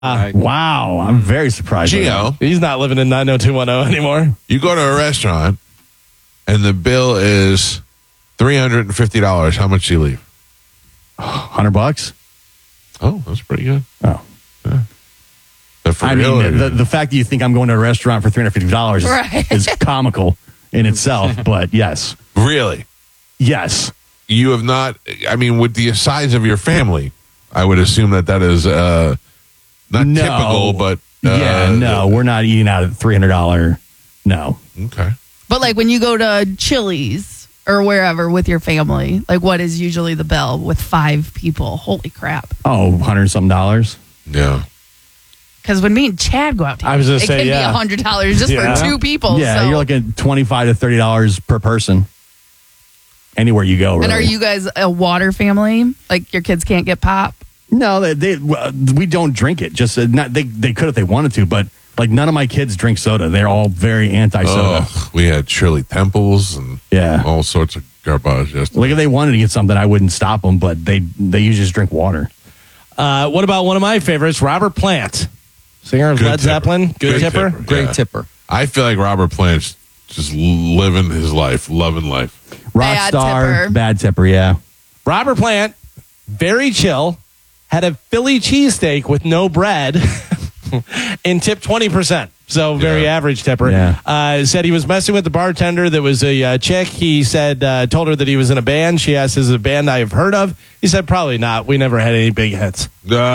Wow, I'm very surprised. Gio, He's not living in 90210 anymore. you go to a restaurant and the bill is $350. How much do you leave? $100. Oh, that's pretty good. Oh, But for I real, mean, the fact that you think I'm going to a restaurant for $350 Right. is comical in itself. But yes, really, yes. you have not. I mean, with the size of your family, I would assume that is not No. typical, but No, we're not eating out at $300. No. Okay. But like when you go to Chili's or wherever with your family, like what is usually the bill with 5 people? Holy crap. Oh, $100-something. Yeah. Because when me and Chad go out to eat, I was gonna it say, can yeah. be $100 just Yeah. for 2 people. Yeah, so. you're looking at $25 to $30 per person. Anywhere you go, really. And are you guys a water family? Like your kids can't get pop? No, we don't drink it. Just they could if they wanted to, but like none of my kids drink soda. They're all very anti-soda. Oh, we had Shirley Temples and Yeah. all sorts of garbage yesterday. Like if they wanted to get something, I wouldn't stop them, but they usually just drink water. What about one of my favorites, Robert Plant, singer of Good Led tipper. Zeppelin? Good tipper. Yeah. Great tipper. I feel like Robert Plant's just living his life, loving life. Rock Bad star, tipper. bad tipper, yeah. Robert Plant, very chill, had a Philly cheesesteak with no bread and tipped 20%. So very Yeah. average tipper. Yeah. Said he was messing with the bartender that was a chick. He said, told her that he was in a band. She asked, is it a band I have heard of? He said, probably not. We never had any big hits.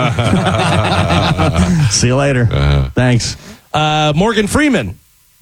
See you later. Thanks. Morgan Freeman.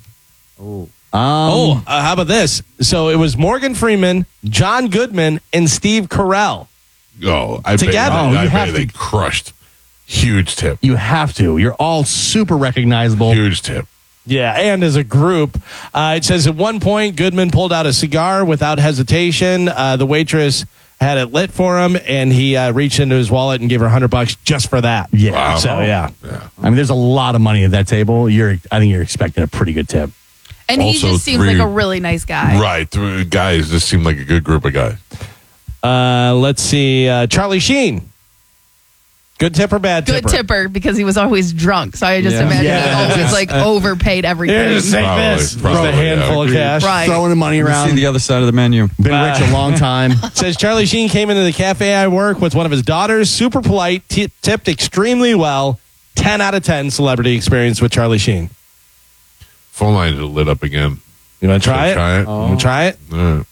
How about this? So it was Morgan Freeman, John Goodman, and Steve Carell. Oh, I Together. bet, Oh, you I have bet they to- crushed. Huge tip. You have to. You're all super recognizable. Huge tip. Yeah, and as a group, it says at one point Goodman pulled out a cigar without hesitation. The waitress had it lit for him, and he reached into his wallet and gave her $100 just for that. Yeah. Wow. So yeah, I mean, there's a lot of money at that table. I think you're expecting a pretty good tip. And he Also just seems 3 like a really nice guy. Right. 3 guys, this seemed like a good group of guys. let's see, Charlie Sheen. Good tip or bad Good tipper? tipper because he was always drunk. So I just Yeah. imagine Yeah. he always like overpaid everything. Here, just take Probably, this. Just probably, a handful of yeah. cash. Right. Throwing the money See around. the other side of the menu. Been rich a long time. Says Charlie Sheen came into the cafe I work with one of his daughters. Super polite, tipped extremely well. 10 out of 10 celebrity experience with Charlie Sheen. Phone lines are lit up again. You want to try it? Try it. You want to try it? All right.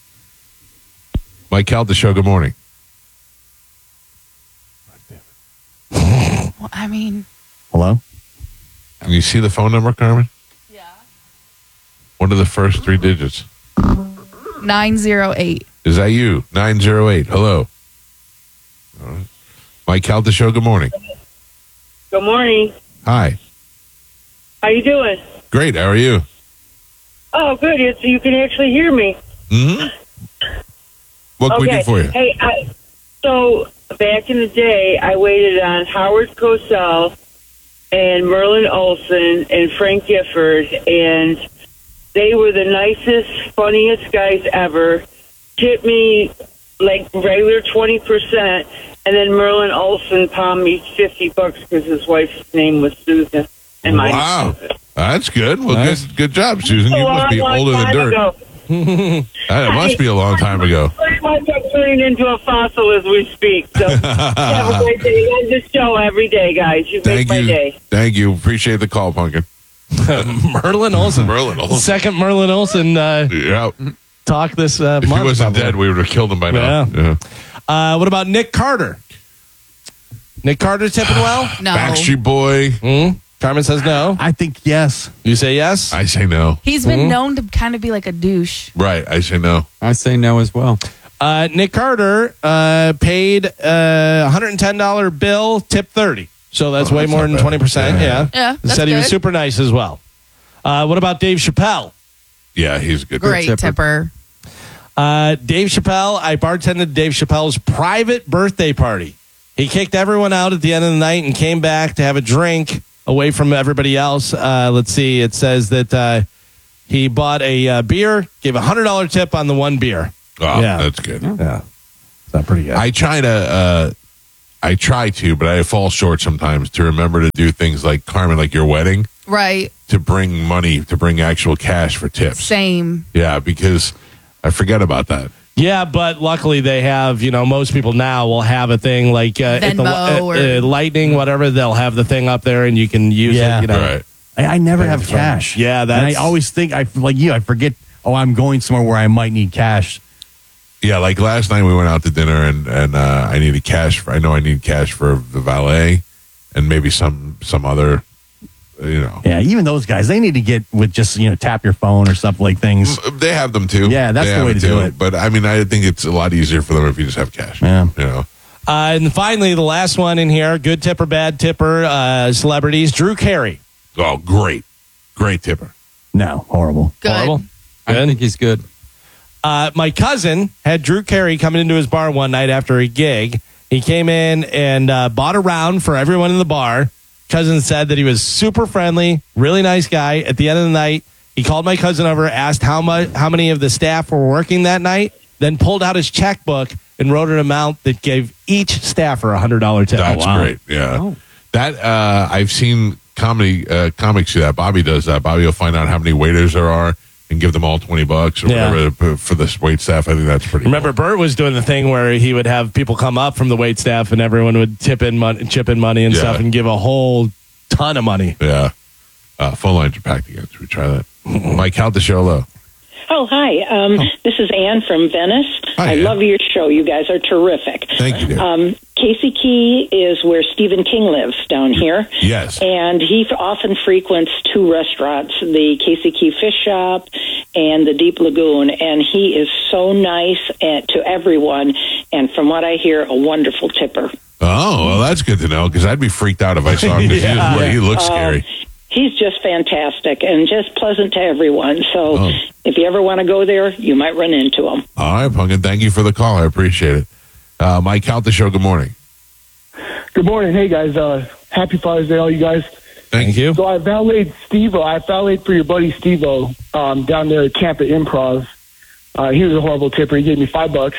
Mike Cal, the show. Good morning. Well, I mean, Hello? Can you see the phone number, Carmen? yeah. What are the first 3 digits? 908. Is that you? 908. Hello. All right. Mike Cal, the show. Good morning. Good morning. Hi. How you doing? Great. How are you? Oh, good. You can actually hear me. Mm-hmm. What can we do for you? Hey, so back in the day, I waited on Howard Cosell and Merlin Olsen and Frank Gifford, and they were the nicest, funniest guys ever. Tipped me like regular 20%, and then Merlin Olsen palmed me $50 because his wife's name was Susan. And mine Wow. was Susan. That's good. Well, Nice. good job, Susan. You must be older than dirt. That must be a long time ago. Pretty much I'm turning into a fossil as we speak. So have a great day. You guys just show every day, guys. You make Thank my you. day. Thank you. Appreciate the call, Pumpkin. Merlin Olsen. Merlin Olsen. Second Merlin Olsen Yeah. talk this If month. he wasn't probably. dead, we would have killed him by now. Yeah. What about Nick Carter? Nick Carter tipping well? No. Backstreet Boy. Carmen says no. I think yes. You say yes? I say no. He's been known to kind of be like a douche. Right. I say no. I say no as well. Nick Carter paid a $110 bill, tip 30. So that's way that's more not than bad. 20%. Yeah. Yeah, that's Said he was good. super nice as well. What about Dave Chappelle? Yeah, he's a good. Great tipper. tipper. Dave Chappelle, I bartended Dave Chappelle's private birthday party. He kicked everyone out at the end of the night and came back to have a drink away from everybody else. Let's see. It says that he bought a beer, gave a $100 tip on the one beer. Oh, Yeah. that's good. Yeah. Is that pretty good? I try to I try to, but I fall short sometimes to remember to do things like Carmen, like your wedding, Right. to bring money, to bring actual cash for tips. Same. Yeah, because I forget about that. Yeah, but luckily they have, most people now will have a thing like at Venmo or- Lightning, whatever. They'll have the thing up there and you can use Yeah. it. Right. I never have cash. Yeah, and I that's- always think I forget. Oh, I'm going somewhere where I might need cash. Yeah, like last night we went out to dinner and I needed cash. I know I need cash for the valet and maybe some other, Yeah, even those guys, they need to get with just tap your phone or stuff like things. They have them too. Yeah, that's They the have way to do too. it. But I mean, I think it's a lot easier for them if you just have cash. Yeah. And finally, the last one in here, good tipper, bad tipper, celebrities, Drew Carey. Oh, great tipper. No, horrible. Good. Horrible. I Good. think he's good. My cousin had Drew Carey coming into his bar one night after a gig. He came in and bought a round for everyone in the bar. Cousin said that he was super friendly, really nice guy. At the end of the night, he called my cousin over, asked how many of the staff were working that night, then pulled out his checkbook and wrote an amount that gave each staffer a $100 tip. That's great. Yeah. Oh. That I've seen comics do that. Bobby does that. Bobby will find out how many waiters there are and give them all $20 or Yeah. whatever for the wait staff. I think that's pretty Remember, cool. Bert was doing the thing where he would have people come up from the wait staff and everyone would chip in money and Yeah. stuff and give a whole ton of money. Yeah. Phone lines are packed again. Should we try that? Mike, count the show low. Oh, hi. This is Ann from Venice. Hi, I Ann. love your show. You guys are terrific. Thank you, dear. Casey Key is where Stephen King lives down here. Yes. And he often frequents two restaurants, the Casey Key Fish Shop and the Deep Lagoon. And he is so nice to everyone. And from what I hear, a wonderful tipper. Oh, well, that's good to know because I'd be freaked out if I saw him. 'Cause he looks scary. He's just fantastic and just pleasant to everyone. So if you ever want to go there, you might run into him. All right, Punkin. Thank you for the call. I appreciate it. Mike, count the show. Good morning. Good morning. Hey, guys. Happy Father's Day, all you guys. Thank you. So I valeted Steve-O. I valeted for your buddy Steve-O down there at Camp at Improv. He was a horrible tipper. He gave me $5.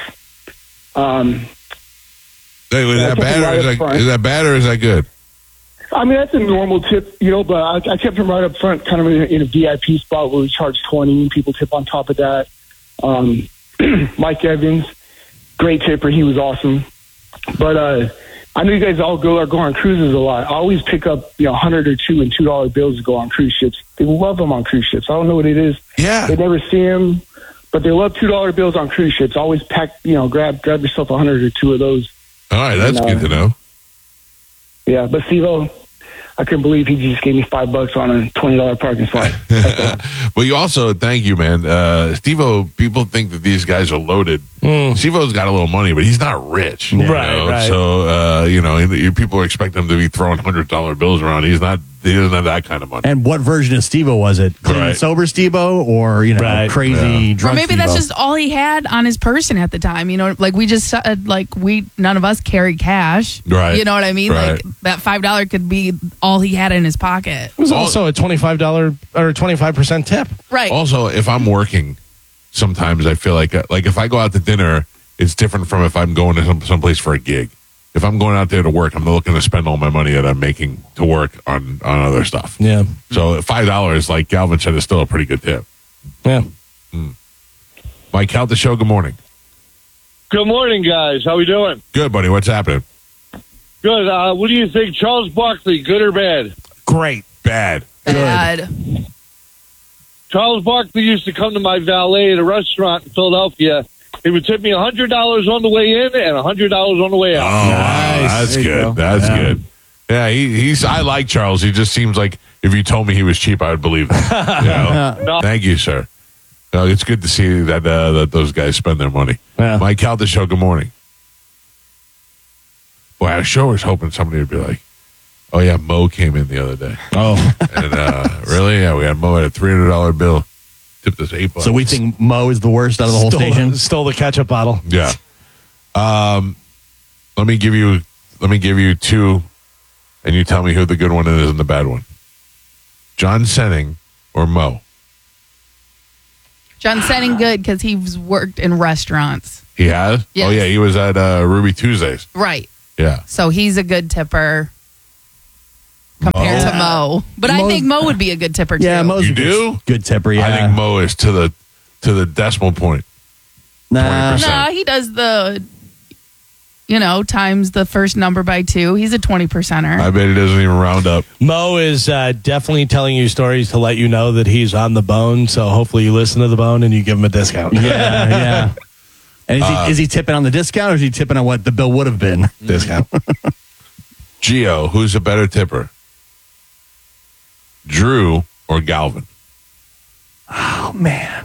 Hey, was that bad or is that bad or is that good? I mean, that's a normal tip, but I tipped him right up front, kind of in a VIP spot where we charge $20 and people tip on top of that. Mike Evans, great tipper. He was awesome. But I know you guys all go on cruises a lot. I always pick up, 100 or $2 and $2 bills to go on cruise ships. They love them on cruise ships. I don't know what it is. Yeah. They never see them, but they love $2 bills on cruise ships. Always pack, grab yourself 100 or 2 of those. All right, that's good to know. Yeah, but Steve-O, I couldn't believe he just gave me $5 on a $20 parking spot. Well, you also, thank you, man. Steve-O, people think that these guys are loaded. Steve-O's got a little money, but he's not rich. Right. So, people expect him to be throwing $100 bills around. He doesn't have that kind of money. And what version of Steve-O was it? Clean and Right. sober Steve-O or, Right. crazy Or drunk maybe that's Steve-O? just all he had on his person at the time. Like we just said, none of us carry cash. Right. You know what I mean? Right. Like that $5 could be all he had in his pocket. It was also a $25 or 25% tip. Right. Also, if I'm working, sometimes I feel like if I go out to dinner, it's different from if I'm going to someplace for a gig. If I'm going out there to work, I'm not looking to spend all my money that I'm making to work on other stuff. Yeah. So $5, like Galvin said, is still a pretty good tip. Yeah. Mike, count the show. Good morning. Good morning, guys. How we doing? Good, buddy. What's happening? Good. What do you think? Charles Barkley, good or bad? Great. Bad. Bad. Charles Barkley used to come to my valet at a restaurant in Philadelphia. He would tip me $100 on the way in and $100 on the way Oh, out. wow. That's There you good. go. That's Yeah. good. Yeah, he's. I like Charles. He just seems like if you told me he was cheap, I would believe that. No. Thank you, sir. It's good to see that those guys spend their money. Yeah. Mike, count the show. Good morning. Boy, I sure was hoping somebody would be like, "Oh yeah, Mo came in the other day." Oh. And really, yeah, we had Mo at a $300 bill. Tipped us $8. So we think Mo is the worst out of the whole station? Stole the ketchup bottle. Yeah. Let me give you two, and you tell me who the good one is and the bad one. John Senning or Mo? John Senning good because he's worked in restaurants. He has? Yes. Oh, yeah, he was at Ruby Tuesdays. Right. Yeah. So he's a good tipper compared to Mo. But I think Mo would be a good tipper too. Yeah, Mo's You a do? good tipper. Yeah, I think Mo is to the decimal point. nah. 20%. No, he does the, times the first number by 2. He's a 20%er. I bet he doesn't even round up. Mo is definitely telling you stories to let you know that he's on the bone. So hopefully you listen to the bone and you give him a discount. Yeah. And is he tipping on the discount or is he tipping on what the bill would have been? Discount. Gio, who's a better tipper? Drew or Galvin? Oh, man.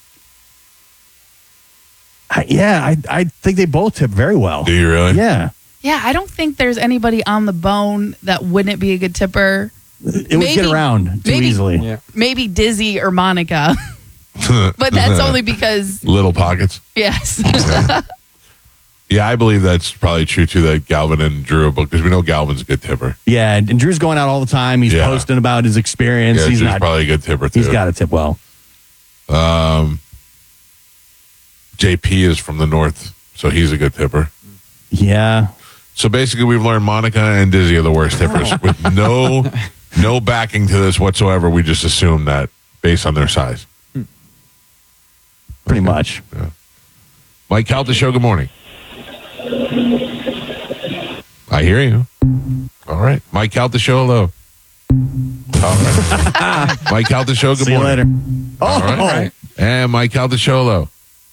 I think they both tip very well. Do you really? Yeah. Yeah, I don't think there's anybody on the bone that wouldn't be a good tipper. It would get around too easily. Yeah. Maybe Dizzy or Monica. But that's only because, Little pockets. yes. Yeah, I believe that's probably true too, that Galvin and Drew are both, because we know Galvin's a good tipper. Yeah, and Drew's going out all the time. He's Yeah. posting about his experience. Yeah, he's Drew's not. probably a good tipper too. He's got to tip well. JP is from the north, so he's a good tipper. Yeah. So basically, we've learned Monica and Dizzy are the worst tippers with no backing to this whatsoever. We just assume that based on their size. Pretty much. Mike Calta Show, good morning. I hear you. All right. Mike Calta Show, hello. All right. Mike Calta Show, good See you morning. later. All right. And Mike Calta Show, hello.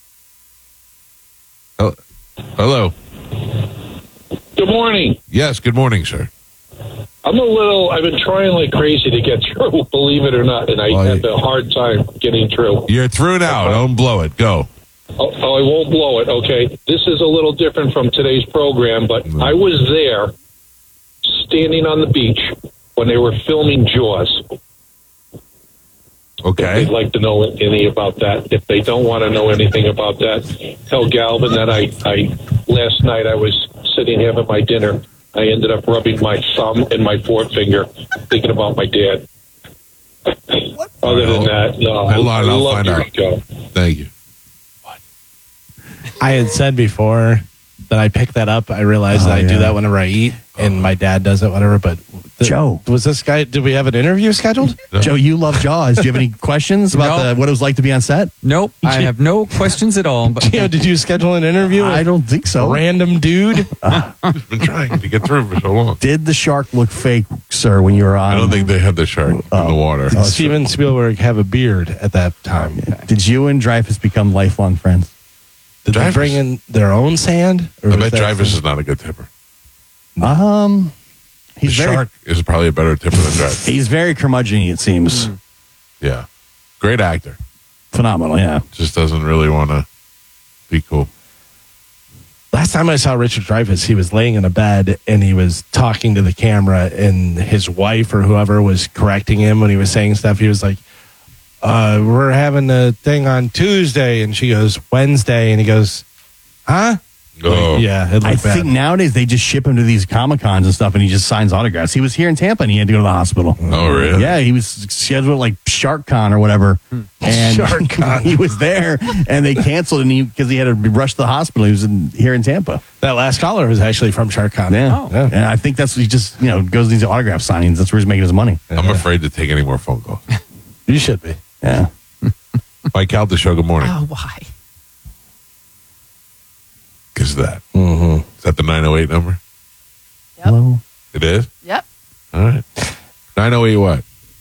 Hello. Good morning. Yes, good morning, sir. I've been trying like crazy to get through, believe it or not, and I had a hard time getting through. You're through now. Don't blow it. Go. Oh, I won't blow it, okay? This is a little different from today's program, but I was there standing on the beach when they were filming Jaws. Okay. If they'd like to know any about that. If they don't want to know anything about that, tell Galvin that I last night I was sitting having my dinner. I ended up rubbing my thumb and my forefinger, thinking about my dad. Other than that, no. Hold on, I'll love find your out. show. Thank you. I had said before that I picked that up. I realized that I do that whenever I eat, and my dad does it, whatever. But Joe. was this guy? Did we have an interview scheduled? Joe, you love Jaws. Do you have any questions about what it was like to be on set? Nope. I have no questions at all. But Gio, did you schedule an interview? I don't think so. Random dude. I've been trying to get through for so long. Did the shark look fake, sir, when you were on? I don't think they had the shark in the water. Did Steven Spielberg have a beard at that time? Did you and Dreyfus become lifelong friends? Did they Dreyfus. bring in their own sand? Or I was bet that- Dreyfus is not a good tipper. He's The very shark is probably a better tipper than Dreyfus. he's very curmudgeon-y, it seems. Yeah. Great actor. Phenomenal, yeah. Just doesn't really want to be cool. Last time I saw Richard Dreyfuss, he was laying in a bed and he was talking to the camera, and his wife or whoever was correcting him when he was saying stuff. He was like, we're having a thing on Tuesday, and she goes, Wednesday, and he goes, huh? Oh. Yeah, it looked I bad. think nowadays they just ship him to these Comic-Cons and stuff, and he just signs autographs. He was here in Tampa, and he had to go to the hospital. Oh, really? Yeah, he was scheduled like Shark Con or whatever. And Shark Con. he was there, and they canceled him because he had to rush to the hospital. He was here in Tampa. That last caller was actually from Shark Con. Yeah. Yeah. And I think that's what he just, goes to these autograph signings. That's where he's making his money. I'm afraid to take any more phone calls. You should be. Yeah. Mike Calta Show, good morning. Oh, why? Is that? Mm-hmm. Is that the 908 number? Yep. Hello? It is? Yep. All right. 908 what?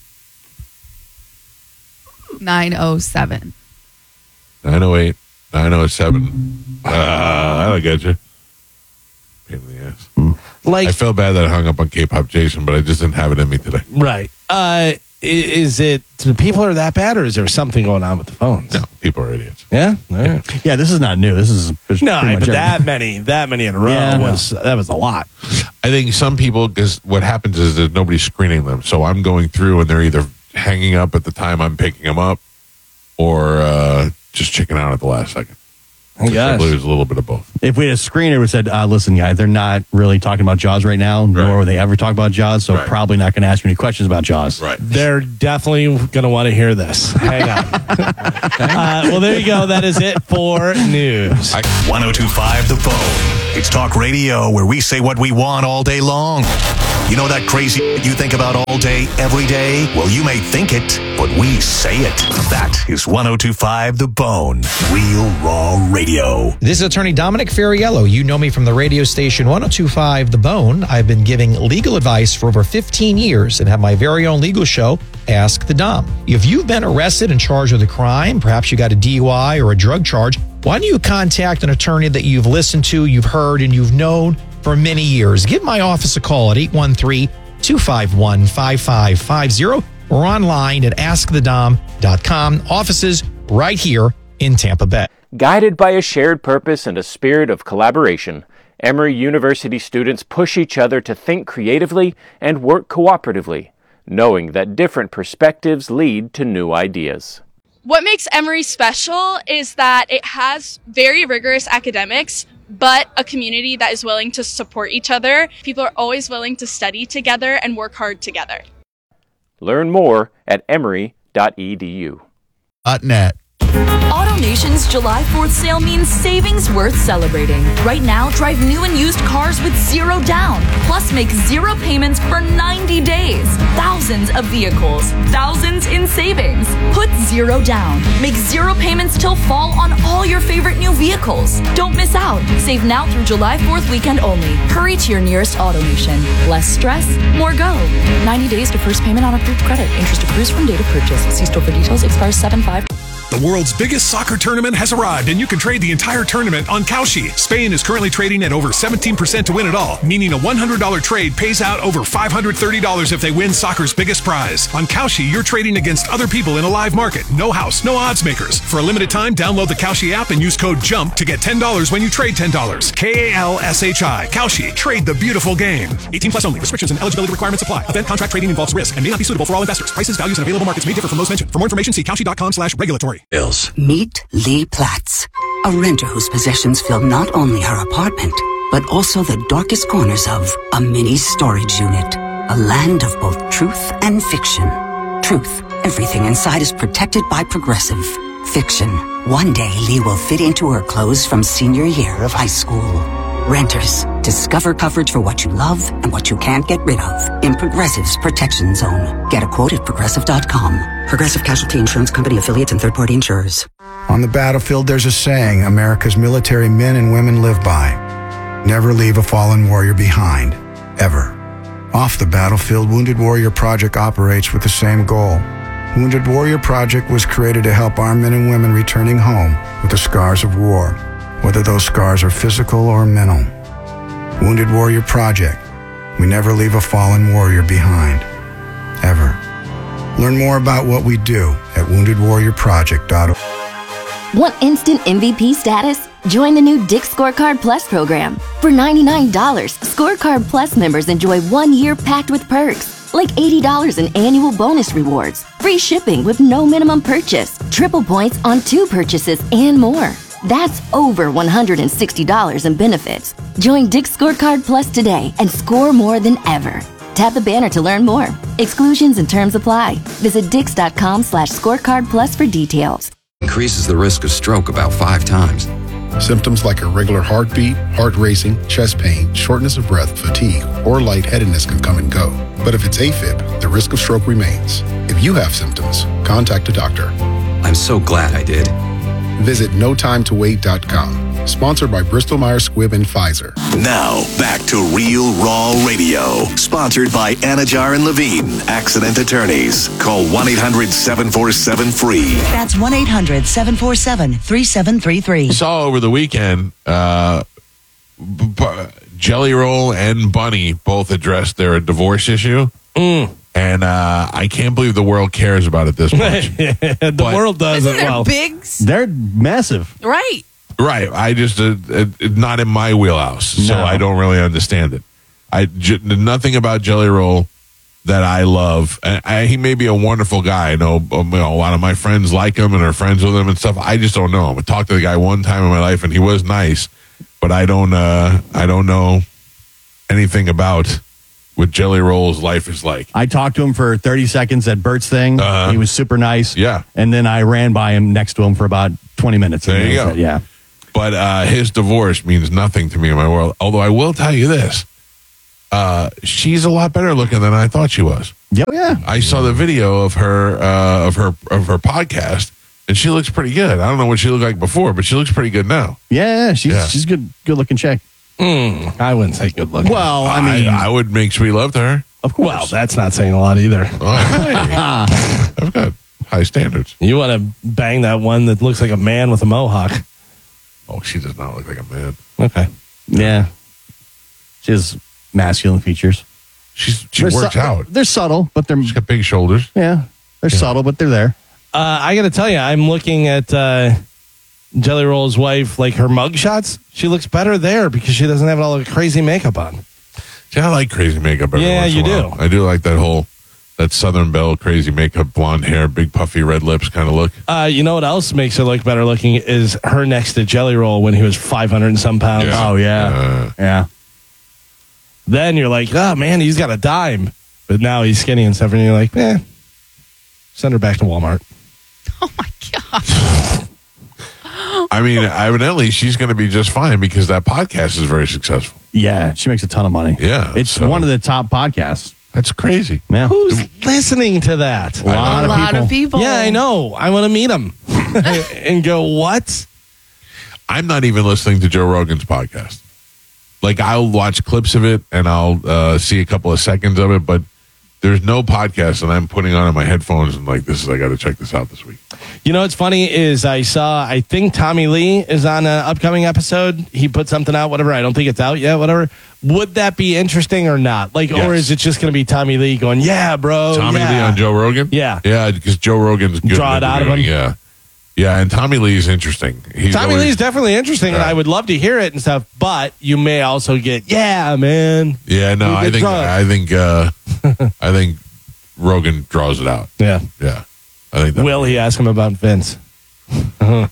907. 908, 907. That'll get you. Pain in the ass. Like, I felt bad that I hung up on K-pop Jason, but I just didn't have it in me today. right. Is it, the people are that bad, or is there something going on with the phones? No, people are idiots. Yeah? All right. Yeah, this is not new. This is pretty No, much but everything. that many in a row Yeah, no. that was a lot. I think some people, because what happens is that nobody's screening them. So I'm going through and they're either hanging up at the time I'm picking them up or just checking out at the last second. Oh, I gosh. believe it's a little bit of both. If we had a screener who said, listen, guys, they're not really talking about Jaws right now, nor will they ever talk about Jaws, so Right. probably not going to ask you any questions about Jaws. Right. They're definitely going to want to hear this. Hang on. Well, there you go. That is it for news. 1025 The Bone. It's talk radio where we say what we want all day long. You know that crazy you think about all day, every day? Well, you may think it, but we say it. That is 102.5 The Bone. Real Raw Radio. This is attorney Dominic Ferriello. You know me from the radio station 102.5 The Bone. I've been giving legal advice for over 15 years and have my very own legal show, Ask the Dom. If you've been arrested and charged with a crime, perhaps you got a DUI or a drug charge, why don't you contact an attorney that you've listened to, you've heard, and you've known for many years? Give my office a call at 813-251-5550 or online at askthedom.com. Offices right here in Tampa Bay. Guided by a shared purpose and a spirit of collaboration, Emory University students push each other to think creatively and work cooperatively, knowing that different perspectives lead to new ideas. What makes Emory special is that it has very rigorous academics, but a community that is willing to support each other. People are always willing to study together and work hard together. Learn more at emory.edu. .net. AutoNation's July 4th sale means savings worth celebrating. Right now, drive new and used cars with zero down. Plus, make zero payments for 90 days. Thousands of vehicles. Thousands in savings. Put zero down. Make zero payments till fall on all your favorite new vehicles. Don't miss out. Save now through July 4th weekend only. Hurry to your nearest AutoNation. Less stress, more go. 90 days to first payment on approved credit. Interest accrues from date of purchase. See store for details. Expires 7/5. The world's biggest soccer tournament has arrived, and you can trade the entire tournament on Kalshi. Spain is currently trading at over 17% to win it all, meaning a $100 trade pays out over $530 if they win soccer's biggest prize. On Kalshi, you're trading against other people in a live market. No house, no odds makers. For a limited time, download the Kalshi app and use code JUMP to get $10 when you trade $10. Kalshi. Kalshi. Trade the beautiful game. 18 plus only. Restrictions and eligibility requirements apply. Event contract trading involves risk and may not be suitable for all investors. Prices, values, and available markets may differ from those mentioned. For more information, see Kalshi.com/regulatory. Meet Lee Platts, a renter whose possessions fill not only her apartment, but also the darkest corners of a mini storage unit. A land of both truth and fiction. Truth, everything inside is protected by Progressive. Fiction, one day Lee will fit into her clothes from senior year of high school. Renters, discover coverage for what you love and what you can't get rid of in Progressive's Protection Zone. Get a quote at Progressive.com. Progressive Casualty Insurance Company, affiliates, and third-party insurers. On the battlefield, there's a saying America's military men and women live by. Never leave a fallen warrior behind. Ever. Off the battlefield, Wounded Warrior Project operates with the same goal. Wounded Warrior Project was created to help our men and women returning home with the scars of war, whether those scars are physical or mental. Wounded Warrior Project. We never leave a fallen warrior behind. Ever. Learn more about what we do at woundedwarriorproject.org. Want instant MVP status? Join the new Dick's Scorecard Plus program. For $99, Scorecard Plus members enjoy 1 year packed with perks, like $80 in annual bonus rewards, free shipping with no minimum purchase, triple points on 2 purchases, and more. That's over $160 in benefits. Join Dick's Scorecard Plus today and score more than ever. Tap the banner to learn more. Exclusions and terms apply. Visit Dix.com/scorecard plus for details. Increases the risk of stroke about 5 times. Symptoms like irregular heartbeat, heart racing, chest pain, shortness of breath, fatigue, or lightheadedness can come and go. But if it's AFib, the risk of stroke remains. If you have symptoms, contact a doctor. I'm so glad I did. Visit NoTimeToWait.com. Sponsored by Bristol-Myers Squibb and Pfizer. Now, back to Real Raw Radio. Sponsored by Anajar and Levine, accident attorneys. Call 1-800-747-FREE. That's 1-800-747-3733. I saw over the weekend, Jelly Roll and Bunny both addressed their divorce issue. And I can't believe the world cares about it this much. The world does Isn't it well. big? They're massive. Right. Right. I just, not in my wheelhouse, so I don't really understand it. Nothing about Jelly Roll that I love. He may be a wonderful guy. I know a lot of my friends like him and are friends with him and stuff. I just don't know him. I talked to the guy one time in my life, and he was nice, but I don't know anything about what Jelly Roll's life is like. I talked to him for 30 seconds at Bert's thing. He was super nice. Yeah. And then I ran by him next to him for about 20 minutes. There you go. Yeah. But his divorce means nothing to me in my world. Although I will tell you this. She's a lot better looking than I thought she was. Yeah. I saw the video of her podcast, and she looks pretty good. I don't know what she looked like before, but she looks pretty good now. Yeah, she's good looking chick. I wouldn't say good looking. Well, I mean, I would make sweet love to her. Of course. Well, that's not saying a lot either. I've got high standards. You want to bang that one that looks like a man with a mohawk. Oh, she does not look like a man. Okay. Yeah. She has masculine features. She works out. They're subtle, but they're... She's got big shoulders. Yeah. They're subtle, but they're there. I got to tell you, I'm looking at Jelly Roll's wife, like her mug shots. She looks better there because she doesn't have all the crazy makeup on. See, I like crazy makeup every once in a while. do. I do like that Southern Belle crazy makeup, blonde hair, big puffy red lips kind of look. You know what else makes her look better looking is her next to Jelly Roll when he was 500 and some pounds. Yeah. Oh, yeah. Yeah. Then you're like, oh, man, he's got a dime. But now he's skinny and stuff, and you're like, send her back to Walmart. Oh, my God. I mean, evidently she's going to be just fine because that podcast is very successful. Yeah, she makes a ton of money. Yeah. It's one of the top podcasts. That's crazy. Yeah. Who's listening to that? A lot of people. Yeah, I know. I want to meet him and go, what? I'm not even listening to Joe Rogan's podcast. Like, I'll watch clips of it and I'll see a couple of seconds of it, but there's no podcast that I'm putting on in my headphones and like, I got to check this out this week. You know what's funny is I think Tommy Lee is on an upcoming episode. He put something out, whatever. I don't think it's out yet, whatever. Would that be interesting or not? Like, Yes. or is it just going to be Tommy Lee going, yeah, bro? Tommy yeah. Lee on Joe Rogan? Yeah. Yeah, because Joe Rogan's good. Draw at it out of interviewing, him? Yeah. Yeah, and Tommy Lee's interesting. Tommy Lee's definitely interesting, and Right. I would love to hear it and stuff, but you may also get, yeah, man. Yeah, no, You I get think drunk. I think Rogan draws it out. Yeah. Yeah. I think that. Will he ask him about Vince? No.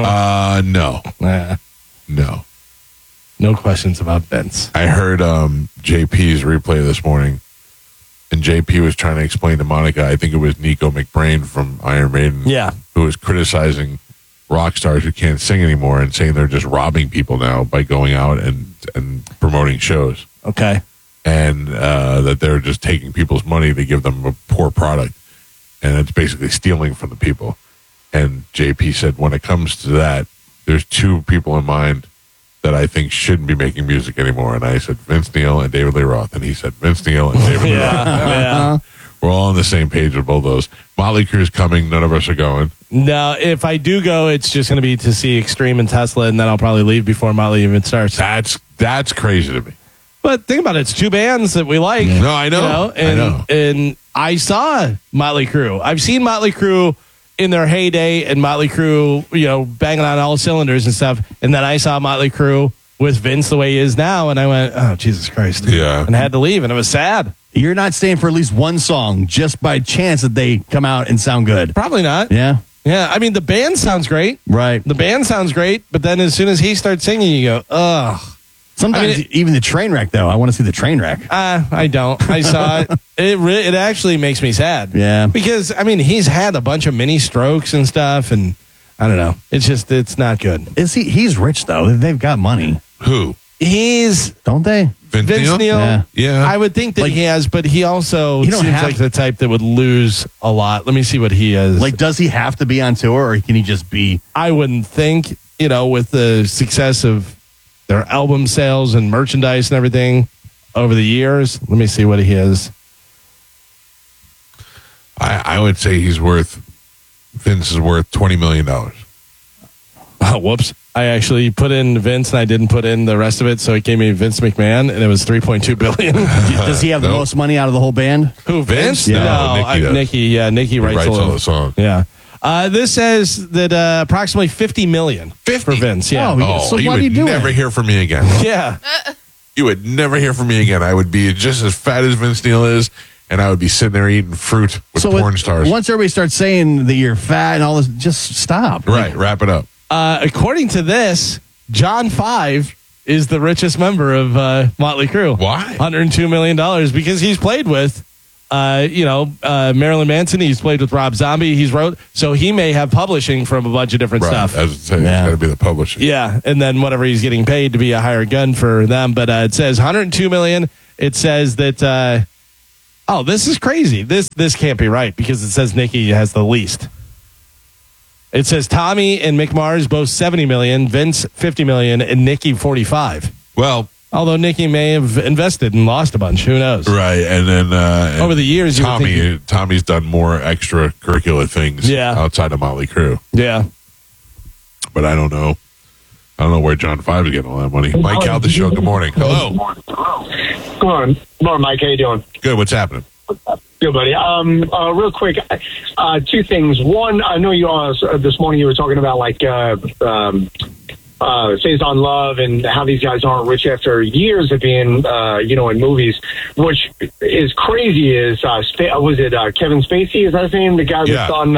Nah. No. No questions about Vince. I heard JP's replay this morning, and JP was trying to explain to Monica, I think it was Nico McBrain from Iron Maiden, Yeah. who was criticizing rock stars who can't sing anymore and saying they're just robbing people now by going out and promoting shows. Okay. And that they're just taking people's money to give them a poor product. And it's basically stealing from the people. And JP said, when it comes to that, there's two people in mind that I think shouldn't be making music anymore. And I said, Vince Neil and David Lee Roth. And he said, Vince Neil and David Lee Roth. Yeah. We're all on the same page with both those. Motley Crue's coming. None of us are going. No, if I do go, it's just going to be to see Extreme and Tesla, and then I'll probably leave before Motley even starts. That's crazy to me. But think about it. It's two bands that we like. No, I know. And I saw Motley Crue. I've seen Motley Crue in their heyday and Motley Crue, banging on all cylinders and stuff. And then I saw Motley Crue with Vince the way he is now. And I went, oh, Jesus Christ. Yeah. And I had to leave. And it was sad. You're not staying for at least one song just by chance that they come out and sound good. Probably not. Yeah. Yeah. I mean, the band sounds great. Right. The band sounds great. But then as soon as he starts singing, you go, ugh. Sometimes even the train wreck, though. I want to see the train wreck. I don't. I saw it. It actually makes me sad. Yeah. Because, I mean, he's had a bunch of mini strokes and stuff, and I don't know. It's not good. He's rich, though. They've got money. Who? Don't they? Vince Neil? Yeah. I would think that he has, but he also seems like the type that would lose a lot. Let me see what he has. Like, does he have to be on tour, or can he just be? I wouldn't think, with the success of their album sales and merchandise and everything over the years. Let me see what he is. I would say Vince is worth $20 million. Oh, whoops. I actually put in Vince and I didn't put in the rest of it, so it gave me Vince McMahon, and it was $3.2 billion. Does he have the most money out of the whole band? Who, Vince? Yeah. No, Nikki. Yeah, Nikki writes all the songs. Yeah. This says that approximately $50 million for Vince. Yeah. You would never hear from me again. Yeah. You would never hear from me again. I would be just as fat as Vince Neil is, and I would be sitting there eating fruit with porn stars. Once everybody starts saying that you're fat and all this, just stop. Right. Wrap it up. According to this, John 5 is the richest member of Motley Crue. Why? $102 million because he's played with Marilyn Manson, he's played with Rob Zombie, he's wrote, so he may have publishing from a bunch of different stuff. As I say, it's got to be the publishing. Yeah, and then whatever he's getting paid to be a hired gun for them. But it says $102 million. It says that. This is crazy. This can't be right because it says Nikki has the least. It says Tommy and Mick Mars both $70 million, Vince $50 million, and Nikki $45. Well, although Nikki may have invested and lost a bunch, who knows? Right, and then over the years, Tommy's done more extracurricular things outside of Motley Crue. Yeah, but I don't know. I don't know where John 5 is getting all that money. Mike out the show. Good morning. Hello. Good morning, Mike. How you doing? Good. What's happening? Good, buddy. Real quick, two things. One, I know you this morning you were talking about Phase on Love and how these guys aren't rich after years of being, in movies. Which is crazy is, was it Kevin Spacey? Is that his name? The guy that's on,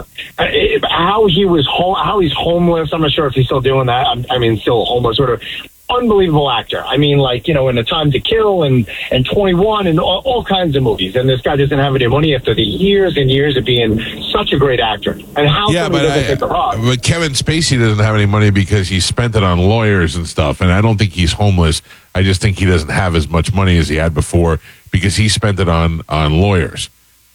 how he's homeless. I'm not sure if he's still doing that. I mean, still homeless, sort of. Unbelievable actor. I mean, in A Time to Kill and 21 and all kinds of movies. And this guy doesn't have any money after the years and years of being such a great actor. And how somebody doesn't take the rock. But Kevin Spacey doesn't have any money because he spent it on lawyers and stuff. And I don't think he's homeless. I just think he doesn't have as much money as he had before because he spent it on lawyers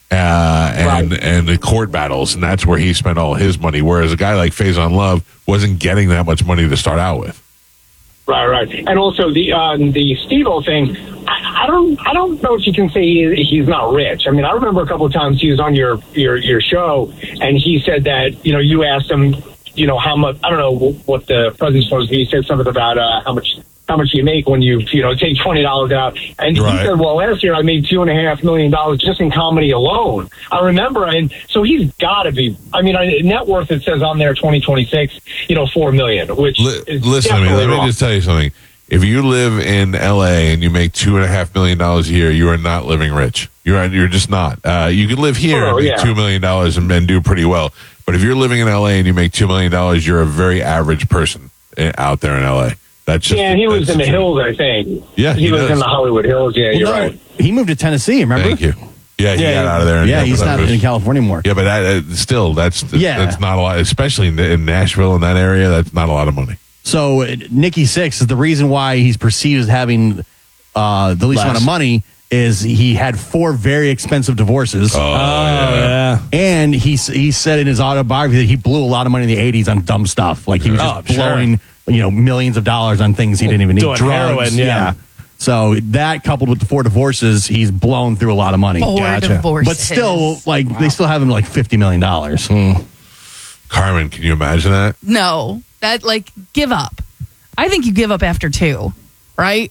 and the court battles. And that's where he spent all his money. Whereas a guy like Phase on Love wasn't getting that much money to start out with. Right. And also the Steve-O thing, I don't know if you can say he's not rich. I mean, I remember a couple of times he was on your show, and he said that, you asked him, how much, I don't know what the president's supposed to be. He said something about how much you make when you take $20 out. And he said, well, last year I made $2.5 million just in comedy alone. I remember, and so he's got to be. I mean, net worth, it says on there 2026, $4 million. Which listen to me. Let me just tell you something. If you live in L.A. and you make $2.5 million a year, you are not living rich. You're just not. You could live here and make $2 million and do pretty well. But if you're living in L.A. and you make $2 million, you're a very average person out there in L.A. He lives in the hills, I think. Yeah, he lives in the Hollywood Hills. Yeah, you're right. He moved to Tennessee, remember? Thank you. Yeah, he got out of there. Yeah, he's not in California anymore. Yeah, but that's not a lot, especially in Nashville in that area. That's not a lot of money. So Nikki Sixx is the reason why he's perceived as having the least amount of money. Is he had 4 very expensive divorces. Oh, yeah. And he said in his autobiography that he blew a lot of money in the 80s on dumb stuff. Like he was just blowing millions of dollars on things he didn't even need. Doing drugs. Heroin, So that coupled with the 4 divorces, he's blown through a lot of money. 4 divorces. But still, they still have him $50 million. Carmen, can you imagine that? No, that give up. I think you give up after 2, right?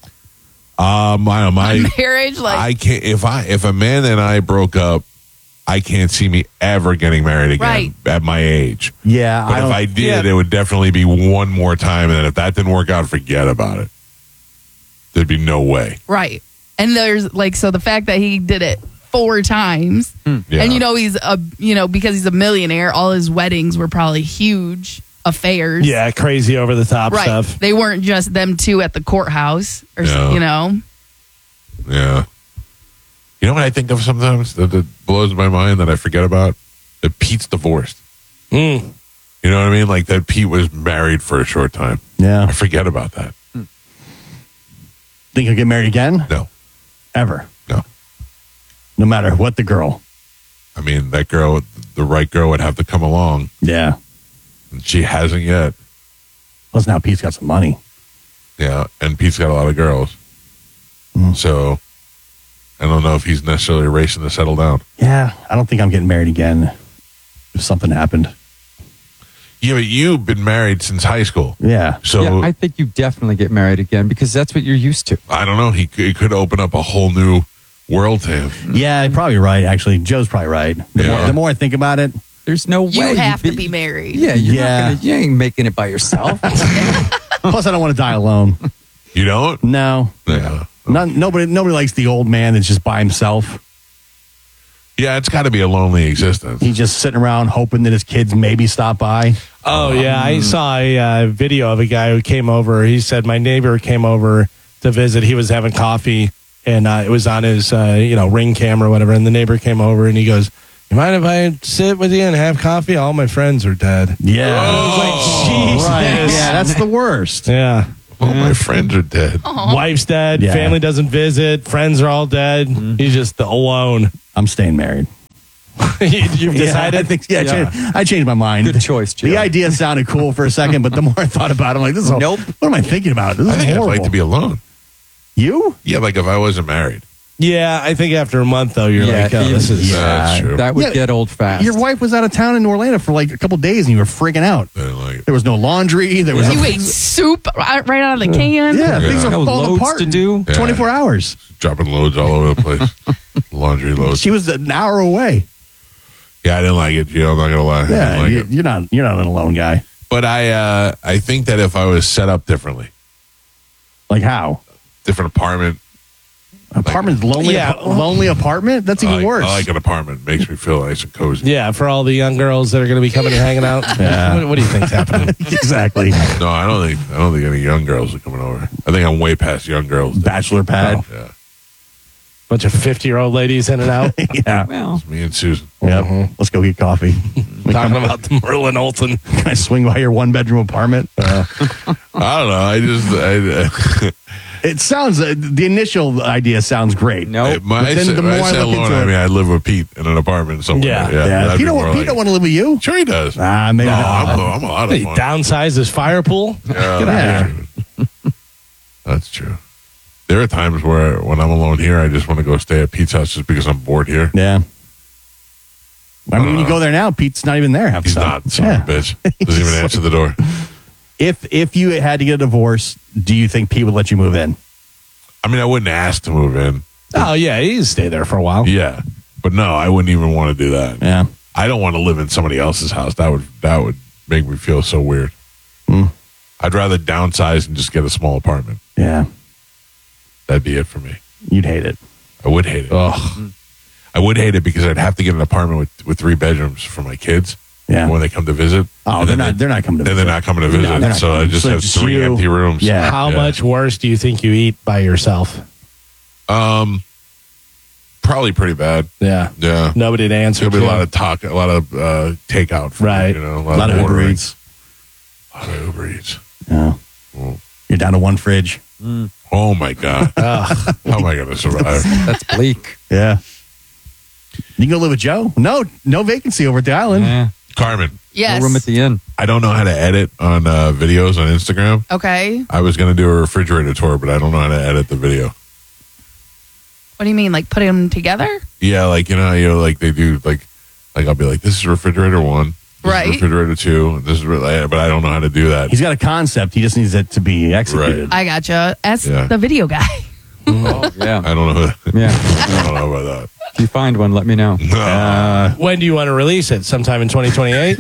My marriage, I can't. If a man and I broke up, I can't see me ever getting married again at my age. Yeah, but if I did, it would definitely be one more time, and if that didn't work out, forget about it. There'd be no way. Right, and there's so the fact that he did it 4 times, and he's because he's a millionaire, all his weddings were probably huge affairs. Yeah, crazy over the top stuff. They weren't just them 2 at the courthouse, or Yeah. You know what I think of sometimes that blows my mind that I forget about? That Pete's divorced. You know what I mean? Like that Pete was married for a short time. Yeah. I forget about that. Think he'll get married again? No. Ever? No. No matter what the girl. I mean, that girl, the right girl would have to come along. Yeah. And she hasn't yet. Plus now Pete's got some money. Yeah, and Pete's got a lot of girls. So I don't know if he's necessarily racing to settle down. Yeah, I don't think I'm getting married again if something happened. Yeah, but you've been married since high school. Yeah. So I think you definitely get married again because that's what you're used to. I don't know. He could open up a whole new world to him. Yeah, you're probably right, actually. Joe's probably right. The more I think about it, there's no way. You have to be married. Yeah, you ain't making it by yourself. Plus, I don't want to die alone. You don't? No. Yeah. Nobody likes the old man that's just by himself. Yeah, it's got to be a lonely existence. He's just sitting around hoping that his kids maybe stop by. Oh, yeah. I saw a video of a guy who came over. He said, my neighbor came over to visit. He was having coffee, and it was on his Ring camera or whatever. And the neighbor came over and he goes, "You mind if I sit with you and have coffee? All my friends are dead." Yeah. I was like, Jesus. Right. Yeah, that's the worst. Yeah. All my friends are dead. Wife's dead. Yeah. Family doesn't visit. Friends are all dead. He's just alone. I'm staying married. You've decided? I changed my mind. Good choice, Joe. The idea sounded cool for a second, but the more I thought about it, I'm like, this is Nope. What am I thinking about? This is I think horrible. I'd like to be alone. You? Yeah, like if I wasn't married. Yeah, I think after a month, though, you're like, oh, this is... That's true. That would get old fast. Your wife was out of town in Orlando for like a couple days, and you were freaking out. I didn't like it. There was no laundry. There was You ate soup right out of the can. Yeah, things are No falling loads apart to do. Yeah. 24 hours. Dropping loads all over the place. Laundry loads. She was an hour away. Yeah, I didn't like it, Gio. I'm not gonna lie. I Yeah, didn't like it. you're not an alone guy. But I think that if I was set up differently, Like how? different apartment. Apartment's lonely. Yeah. Lonely apartment. That's even worse. I like an apartment. Makes me feel nice and cozy. Yeah, for all the young girls that are going to be coming and hanging out. Yeah. What do you think's happening? Exactly. No, I don't think any young girls are coming over. I think I'm way past young girls. Bachelor pad. Yeah, Bunch of 50-year-old ladies in and out. Yeah. Well, me and Susan. Yep. Let's go get coffee. Talking about the Merlin Olsen. Can I swing by your 1-bedroom apartment? I don't know. It sounds the initial idea sounds great. no. But then the more I look alone, into I it- mean, I live with Pete in an apartment somewhere. Yeah. Yeah. that'd Pete be more don't like want to live with you. Sure, he does. Maybe No, not. I'm a lot of He fun. downsized his fire pool. Yeah, Get out of that's true. There are times where when I'm alone here, I just want to go stay at Pete's house just because I'm bored here. Yeah. I mean, when you go there now, Pete's not even there. He's not, son of a bitch. Doesn't even answer the door. If you had to get a divorce, do you think Pete would let you move in? I mean, I wouldn't ask to move in. Oh, yeah, he'd stay there for a while. Yeah, but no, I wouldn't even want to do that. Yeah. I don't want to live in somebody else's house. That would make me feel so weird. I'd rather downsize and just get a small apartment. Yeah. That'd be it for me. You'd hate it. I would hate it. Ugh. I would hate it because I'd have to get an apartment with 3 bedrooms for my kids. Yeah. When they come to visit. Oh, And they're then not coming to Then visit. they're not coming to visit. No, they're not so I coming. just So have just 3 you. empty rooms. Yeah. How much worse do you think you eat by yourself? Probably pretty bad. Yeah. Yeah. Nobody to answer There'll be to. a lot of talk, a lot of takeout. Food, Right. You know, A lot of Uber ordering. Eats. A lot of Uber Eats. Yeah. You're down to one fridge. Oh my God. How am I going to survive? That's bleak. Yeah. You can go live with Joe? No vacancy over at the island. Yeah. Carmen, Yes. No room at the inn. I don't know how to edit on videos on Instagram. Okay. I was going to do a refrigerator tour, but I don't know how to edit the video. What do you mean? Like putting them together? Yeah, like, like they do, like I'll be like, this is refrigerator 1. This Right. is refrigerator 2. This is, but I don't know how to do that. He's got a concept. He just needs it to be executed. I gotcha. Ask Yeah. the video guy. Oh, yeah. I don't know. Yeah. I don't know about that. If you find one, let me know. When do you want to release it? Sometime in 2028?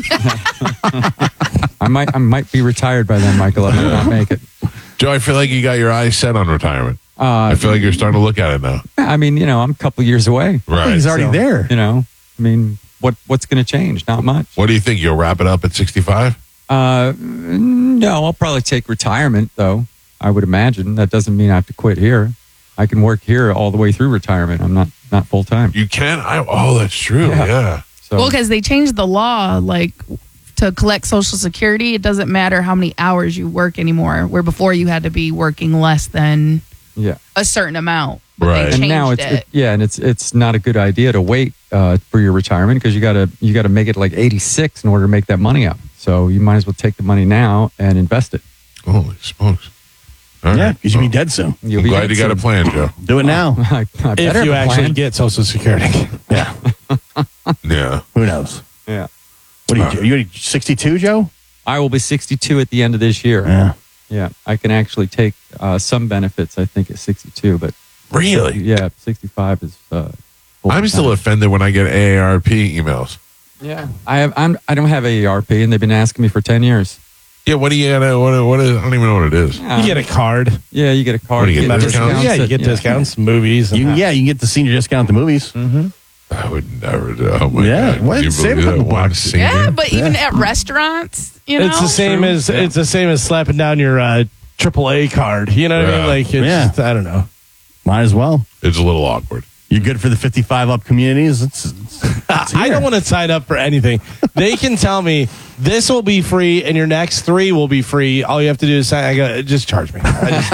I might be retired by then, Michael. I might not make it. Joe, I feel like you got your eyes set on retirement. I feel like you're starting to look at it now. I mean, I'm a couple years away. Right. He's already there. I mean, what's going to change? Not much. What do you think? You'll wrap it up at 65? No, I'll probably take retirement, though. I would imagine. That doesn't mean I have to quit here. I can work here all the way through retirement. I'm not full time. You can? That's true. Yeah. So, Well, because they changed the law, like to collect Social Security, it doesn't matter how many hours you work anymore. Where before you had to be working less than yeah. a certain amount. But Right. They And changed now it's not a good idea to wait for your retirement because you gotta make it like 86 in order to make that money up. So you might as well take the money now and invest it. Holy smokes. All Yeah, right. because you'll be dead soon. You'll I'm be glad dead you got a soon. plan, Joe. Do it now. I better If have you a actually plan. get Social Security. Yeah. Yeah. Who knows? Yeah. What are you 62, Joe? I will be 62 at the end of this year. Yeah. Yeah, I can actually take some benefits. I think at 62, but Really? yeah, 65 is. I'm still offended when I get AARP emails. Yeah, I don't have AARP, and they've been asking me for 10 years. Yeah, what do you get? What is? I don't even know what it is. You get a card. Yeah, you get a card. What do you get, discounts. Yeah, you get discounts, movies. And You can get the senior discount at the movies. I would never do. Oh my Yeah, God. what? Can you Save a believe couple that one bucks. senior? Yeah, but even at restaurants, It's the same as it's the same as slapping down your AAA card. You know what I mean? Yeah. Like, it's Yeah. just, I don't know. Might as well. It's a little awkward. You're good for the 55 up communities. It's I don't want to sign up for anything. They can tell me this will be free and your next 3 will be free. All you have to do is sign. I go, just charge me.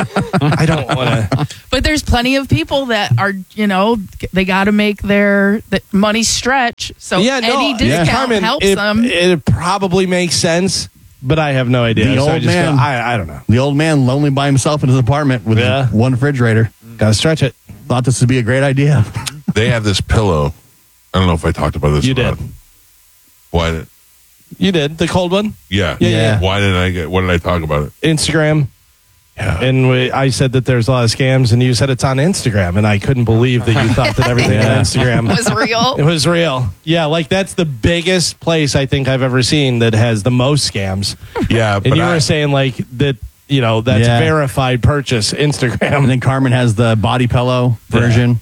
I don't want to. But there's plenty of people that are, they got to make their money stretch. So any discount Carmen, helps it, them. It probably makes sense, but I have no idea. The So I old just man. go, I don't know. The old man lonely by himself in his apartment with one refrigerator. Got to stretch it. Thought this would be a great idea. They have this pillow. I don't know if I talked about this. You or not. did. Why? You did. The cold one? Yeah. Yeah. Why did I get? What did I talk about it? Instagram. Yeah. And I said that there's a lot of scams, and you said it's on Instagram, and I couldn't believe that you thought that everything on Instagram was real. It was real. Yeah, like that's the biggest place I think I've ever seen that has the most scams. Yeah, and you were saying like that, that's verified purchase Instagram. And then Carmen has the body pillow version.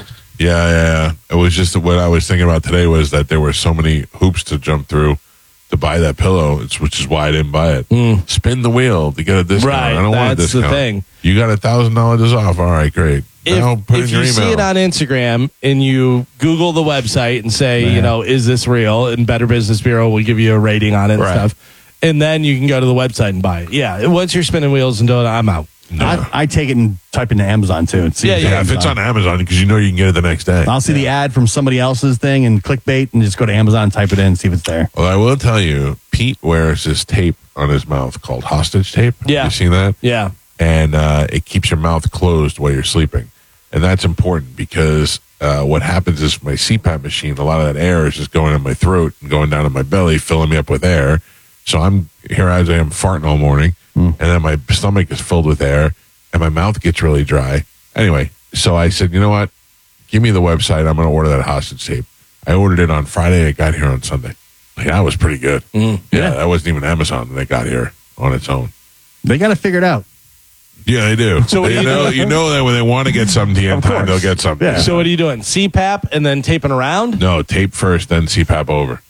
Yeah. It was just what I was thinking about today was that there were so many hoops to jump through to buy that pillow, which is why I didn't buy it. Spin the wheel to get a discount. Right, I don't want a that's discount. the thing. You got $1,000 off. All right, great. Now put in If your you see email. it on Instagram and you Google the website and say, is this real? And Better Business Bureau will give you a rating on it and stuff. And then you can go to the website and buy it. Yeah. Once you're spinning wheels and doing it, I'm out. I take it and type into Amazon too. And see If it's on Amazon, because you know you can get it the next day. I'll see the ad from somebody else's thing and clickbait and just go to Amazon and type it in and see if it's there. Well, I will tell you, Pete wears this tape on his mouth called hostage tape. Yeah. You seen that? Yeah. And it keeps your mouth closed while you're sleeping. And that's important because what happens is my CPAP machine, a lot of that air is just going in my throat and going down in my belly, filling me up with air. So I'm here as I am farting all morning, and then my stomach is filled with air, and my mouth gets really dry. Anyway, so I said, you know what? Give me the website. I'm going to order that hostage tape. I ordered it on Friday. It got here on Sunday. Like, that was pretty good. Yeah, that wasn't even Amazon. They got here on its own. They got to figure it out. Yeah, they do. So what you do you know that when they want to get something to you in time, they'll get something. So what are you doing? CPAP and then taping around? No, tape first, then CPAP over.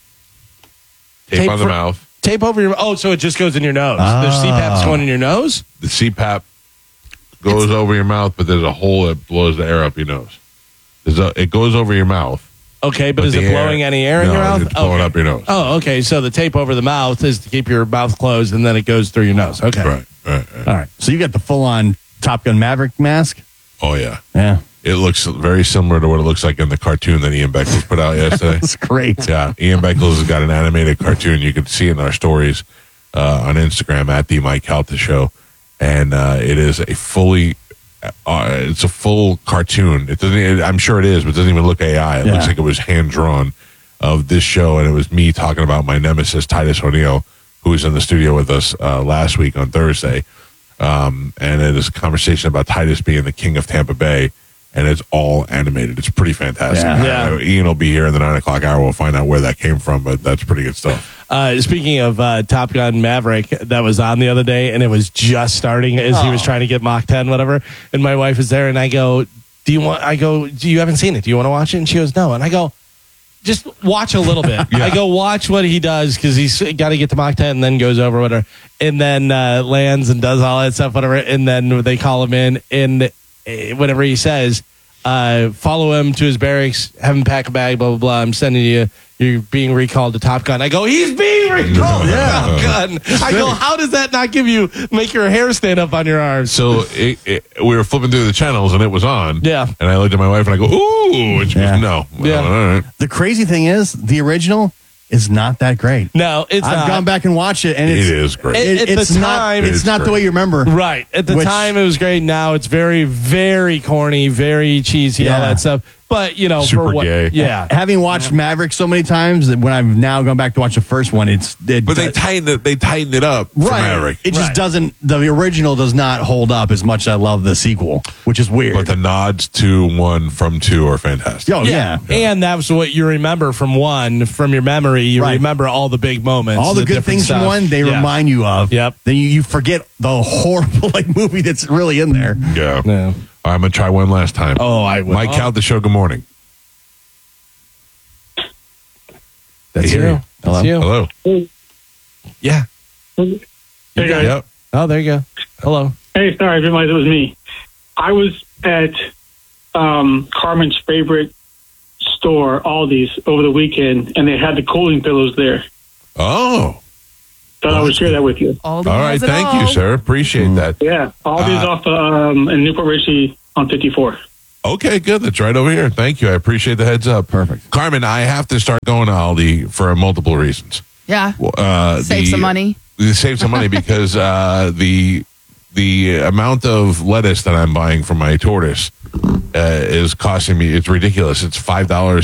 Tape on the mouth. Tape over your... Oh, so it just goes in your nose. There's CPAP's going in your nose? The CPAP goes over your mouth, but there's a hole that blows the air up your nose. It goes over your mouth. Okay, but is it blowing any air in your mouth? It's blowing up your nose. Oh, okay. So the tape over the mouth is to keep your mouth closed, and then it goes through your nose. Okay. Right. All right. So you got the full-on Top Gun Maverick mask? Oh, yeah. Yeah. It looks very similar to what it looks like in the cartoon that Ian Beckles put out yesterday. That's great. Yeah, Ian Beckles has got an animated cartoon. You can see it in our stories on Instagram at the Mike Calta Show, and it is a fully, it's a full cartoon. It doesn't. I'm sure it is, but it doesn't even look AI. It looks like it was hand drawn of this show, and it was me talking about my nemesis Titus O'Neil, who was in the studio with us last week on Thursday, and it is a conversation about Titus being the king of Tampa Bay. And it's all animated. It's pretty fantastic. Yeah. Ian will be here in the 9 o'clock hour. We'll find out where that came from, but that's pretty good stuff. Speaking of Top Gun Maverick, that was on the other day, and it was just starting as he was trying to get Mach 10, whatever. And my wife is there, and I go, do you haven't seen it? Do you want to watch it? And she goes, no. And I go, just watch a little bit. I go, watch what he does, because he's got to get to Mach 10 and then goes over, whatever. And then lands and does all that stuff, whatever. And then they call him in, and whatever he says, follow him to his barracks, have him pack a bag, blah, blah, blah. I'm sending you, you're being recalled to Top Gun. I go, he's being recalled to Top Gun. I go, how does that not make your hair stand up on your arms? So we were flipping through the channels and it was on. Yeah. And I looked at my wife and I go, ooh. And she goes, no. Yeah. All right. The crazy thing is, the original is not that great. No, it's not. I've gone back and watched it, and It is great. It's the not. time- It's not the way you remember. Right. At the time, it was great. Now it's very, very corny, very cheesy, all that stuff. But, Super for what... gay. Yeah. Having watched Maverick so many times, that when I've now gone back to watch the first one, But they tightened it up for right. Maverick. It just doesn't. The original does not hold up as much as I love the sequel, which is weird. But the nods to 1 from 2 are fantastic. Oh, yeah. And that was what you remember from 1, from your memory. You remember all the big moments. All the good things stuff. from 1, they remind you of. Yep. Then you forget the horrible movie that's really in there. Yeah. I'm going to try one last time. Oh, I will. Mike Calta Show, good morning. That's Hey, you. That's you. Hello. Yeah. Hey, guys. Oh, there you go. Hello. Hey, sorry, I realized it was me. I was at Carmen's favorite store, Aldi's, over the weekend, and they had the cooling pillows there. Oh. Thought I would share that with you. All right, thank you, sir. Appreciate that. Yeah, Aldi's off in Newport Richie on 54. Okay, good. That's right over here. Thank you. I appreciate the heads up. Perfect. Carmen, I have to start going to Aldi for multiple reasons. Yeah. Save some money. Save some money because the amount of lettuce that I'm buying for my tortoise is costing me. It's ridiculous. It's $5,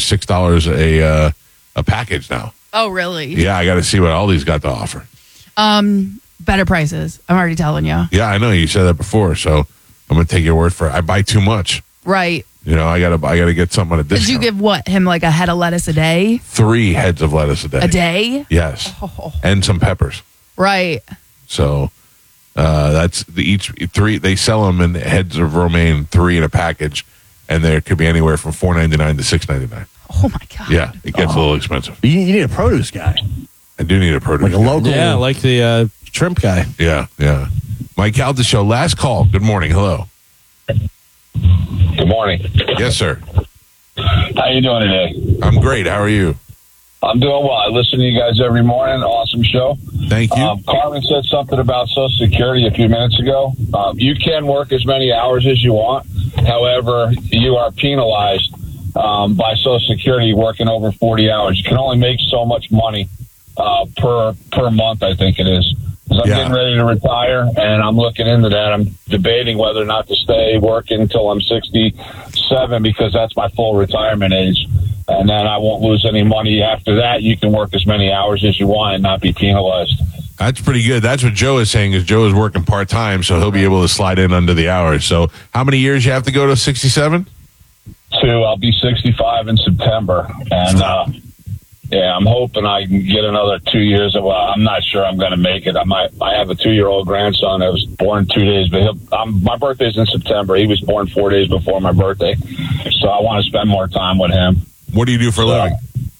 $6 a package now. Oh, really? Yeah, I got to see what Aldi's got to offer. Better prices. I'm already telling you. Yeah, I know you said that before, so I'm gonna take your word for it. I buy too much. Right. You know, I gotta get something at a Did discount. you give him like a head of lettuce a day? 3 heads of lettuce a day. A day? Yes. Oh. And some peppers. Right. So that's each 3. They sell them in heads of romaine, 3 in a package, and there could be anywhere from $4.99 to $6.99. Oh my God. Yeah, it gets a little expensive. You need a produce guy. I do need a produce, like a local. Yeah, like the shrimp guy. Yeah. Mike Calta Show. Last call. Good morning. Hello. Good morning. Yes, sir. How you doing today? I'm great. How are you? I'm doing well. I listen to you guys every morning. Awesome show. Thank you. Carmen said something about Social Security a few minutes ago. You can work as many hours as you want. However, you are penalized by Social Security working over 40 hours. You can only make so much money per month, I think it is. Because I'm getting ready to retire, and I'm looking into that. I'm debating whether or not to stay working until I'm 67 because that's my full retirement age. And then I won't lose any money after that. You can work as many hours as you want and not be penalized. That's pretty good. That's what Joe is saying, is Joe is working part-time, so he'll be able to slide in under the hours. So how many years you have to go to 67? 2. I'll be 65 in September. And, I'm hoping I can get another 2 years. Well, I'm not sure I'm going to make it. I have a 2-year-old grandson that was born 2 days, but my birthday's in September. He was born 4 days before my birthday. So I want to spend more time with him. What do you do for a living?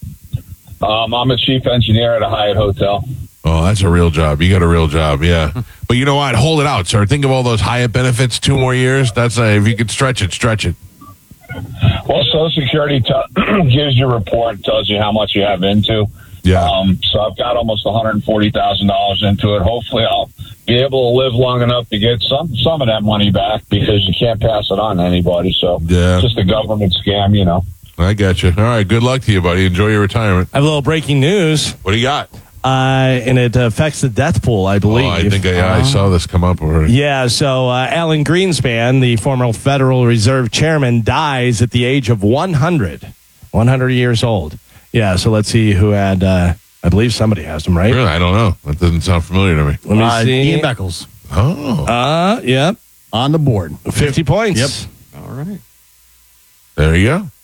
I'm a chief engineer at a Hyatt hotel. Oh, that's a real job. You got a real job, yeah. But you know what? Hold it out, sir. Think of all those Hyatt benefits, 2 more years. That's if you could stretch it, stretch it. Well, Social Security gives you a report, tells you how much you have into. Yeah. So I've got almost $140,000 into it. Hopefully I'll be able to live long enough to get some of that money back because you can't pass it on to anybody. So it's just a government scam, you know. I got you. All right. Good luck to you, buddy. Enjoy your retirement. I have a little breaking news. What do you got? And it affects the death pool, I believe. Oh, I think I saw this come up already. Yeah, so Alan Greenspan, the former Federal Reserve chairman, dies at the age of 100 years old. Yeah, so let's see who had, I believe somebody has him, right? Really? I don't know. That doesn't sound familiar to me. Let me see. Ian Beckles. Oh. Yep. On the board. 50 points. Yep. All right. There you go.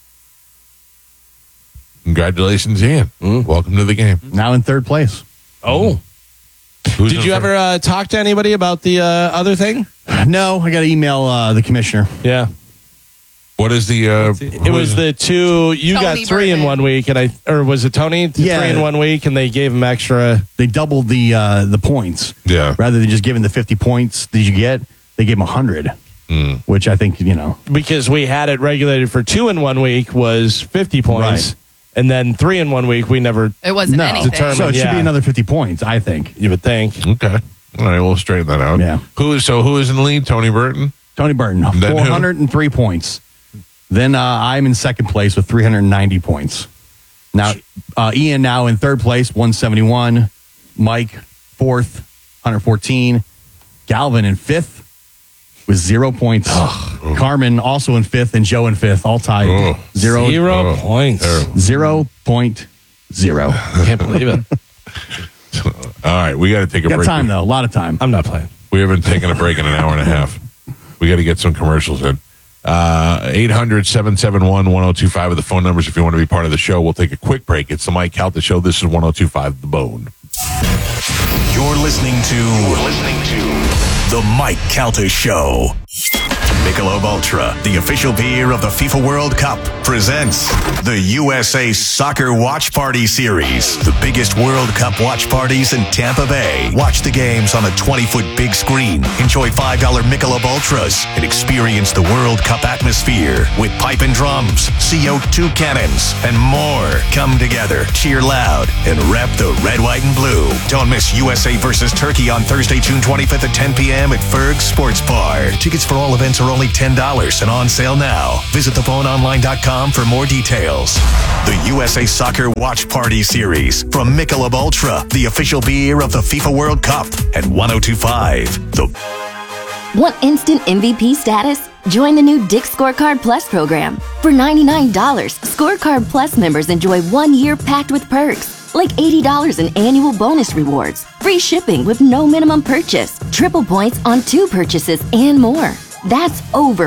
Congratulations, Ian. Welcome to the game. Now in 3rd place. Oh. Did you ever talk to anybody about the other thing? No, I got to email the commissioner. Yeah. What is the... it was the 2... You Tony got 3 in 1 week, or was it Tony? 3 in 1 week, and they gave him extra... They doubled the points. Yeah. Rather than just giving the 50 points that you get, they gave him 100. Which I think, Because we had it regulated for 2 in 1 week was 50 points. Right. And then 3 in 1 week, we never It wasn't anything. determined. So it should be another 50 points, I think. You would think. Okay. All right, we'll straighten that out. Yeah. Who is in the lead? Tony Burton? Tony Burton, Then who? 403 points. Then I'm in 2nd place with 390 points. Now, Ian now in 3rd place, 171. Mike, 4th, 114. Galvin in 5th with 0 points. Carmen also in 5th and Joe in 5th, all tied. 0 points. 0.0. Can't believe it. All right, we got to take a break. Got time, though. A lot of time. I'm not playing. We haven't taken a break in an hour and a half. We got to get some commercials in. 800-771-1025 are the phone numbers if you want to be part of the show. We'll take a quick break. It's the Mike Calta Show. This is 1025 The Bone. You're listening to The Mike Calta Show. Michelob Ultra, the official beer of the FIFA World Cup, presents the USA Soccer Watch Party Series. The biggest World Cup watch parties in Tampa Bay. Watch the games on a 20-foot big screen. Enjoy $5 Michelob Ultras and experience the World Cup atmosphere with pipe and drums, CO2 cannons, and more. Come together, cheer loud, and rep the red, white, and blue. Don't miss USA versus Turkey on Thursday, June 25th at 10 p.m. at Ferg's Sports Bar. Tickets for all events are only $10 and on sale now. Visit thephoneonline.com for more details. The USA Soccer Watch Party Series from Michelob Ultra, the official beer of the FIFA World Cup, at 102.5 The... Want instant MVP status? Join the new Dick's Scorecard Plus program. For $99, Scorecard Plus members enjoy 1 year packed with perks, like $80 in annual bonus rewards, free shipping with no minimum purchase, triple points on 2 purchases, and more. That's over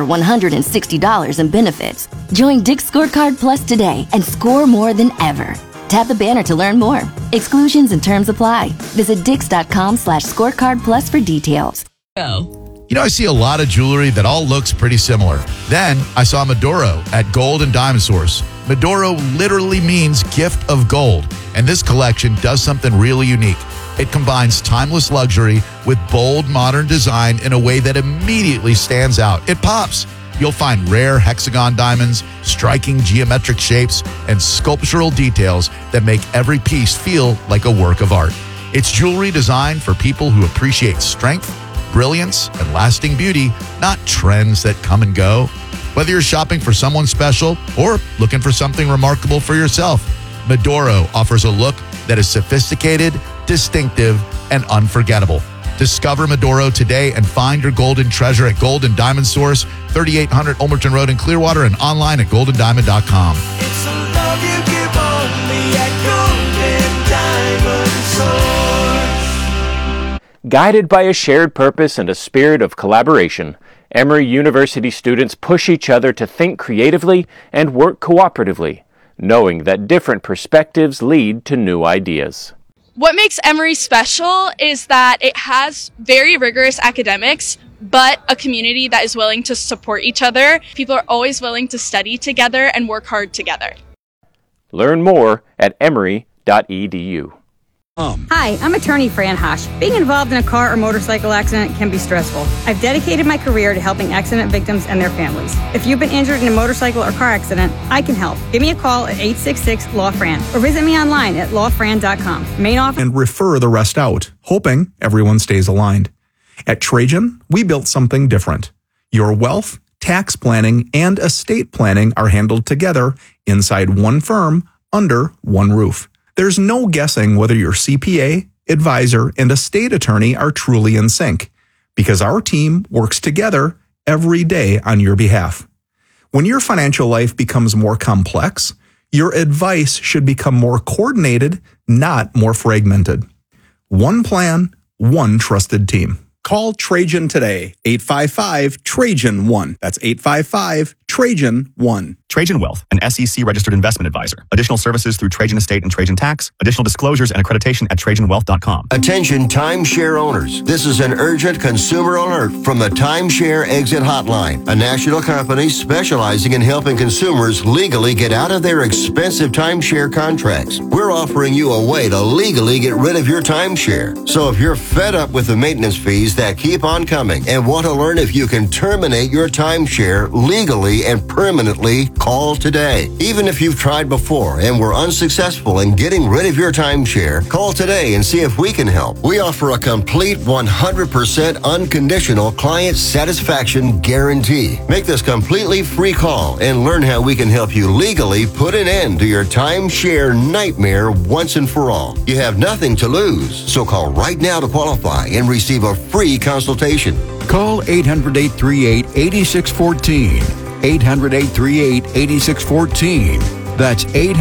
$160 in benefits. Join Dick's Scorecard Plus today and score more than ever. Tap the banner to learn more. Exclusions and terms apply. Visit dix.com/scorecard plus for details. You know, I see a lot of jewelry that all looks pretty similar. Then I saw Medoro at Gold and Diamond Source. Medoro literally means gift of gold, and this collection does something really unique. It combines timeless luxury with bold modern design in a way that immediately stands out. It pops. You'll find rare hexagon diamonds, striking geometric shapes, and sculptural details that make every piece feel like a work of art. It's jewelry designed for people who appreciate strength, brilliance, and lasting beauty, not trends that come and go. Whether you're shopping for someone special or looking for something remarkable for yourself, Medoro offers a look that is sophisticated, distinctive, and unforgettable. Discover Medoro today and find your golden treasure at Gold and Diamond Source, 3800 Ulmerton Road in Clearwater, and online at goldendiamond.com. It's a love you give only at Gold and Diamond Source. Guided by a shared purpose and a spirit of collaboration, Emory University students push each other to think creatively and work cooperatively, knowing that different perspectives lead to new ideas. What makes Emory special is that it has very rigorous academics, but a community that is willing to support each other. People are always willing to study together and work hard together. Learn more at emory.edu. Hi, I'm attorney Fran Hosh. Being involved in a car or motorcycle accident can be stressful. I've dedicated my career to helping accident victims and their families. If you've been injured in a motorcycle or car accident, I can help. Give me a call at 866-LAW-FRAN or visit me online at lawfran.com. Main office. And refer the rest out, hoping everyone stays aligned. At Trajan, we built something different. Your wealth, tax planning, and estate planning are handled together inside one firm under one roof. There's no guessing whether your CPA, advisor, and estate attorney are truly in sync, because our team works together every day on your behalf. When your financial life becomes more complex, your advice should become more coordinated, not more fragmented. One plan, one trusted team. Call Trajan today, 855-TRAJAN-1. That's 855-TRAJAN-1. Trajan Wealth, an SEC-registered investment advisor. Additional services through Trajan Estate and Trajan Tax. Additional disclosures and accreditation at TrajanWealth.com. Attention timeshare owners. This is an urgent consumer alert from the Timeshare Exit Hotline, a national company specializing in helping consumers legally get out of their expensive timeshare contracts. We're offering you a way to legally get rid of your timeshare. So if you're fed up with the maintenance fees that keep on coming and want to learn if you can terminate your timeshare legally and permanently, call today. Even if you've tried before and were unsuccessful in getting rid of your timeshare, call today and see if we can help. We offer a complete 100% unconditional client satisfaction guarantee. Make this completely free call and learn how we can help you legally put an end to your timeshare nightmare once and for all. You have nothing to lose, so call right now to qualify and receive a free consultation. Call 800-838-8614. 800-838-8614. That's